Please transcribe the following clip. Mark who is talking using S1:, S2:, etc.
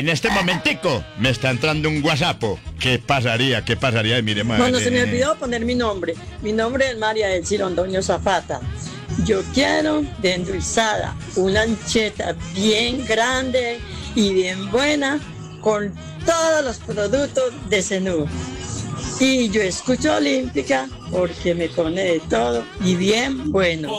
S1: En este momentico me está entrando un WhatsApp. ¿Qué pasaría? ¿Qué pasaría? Y mire, madre.
S2: Bueno, se me olvidó poner mi nombre. Mi nombre es María del Cirondoño Zapata. Yo quiero de endulzada una ancheta bien grande y bien buena con todos los productos de Zenú. Y yo escucho Olímpica porque me pone de todo y bien bueno.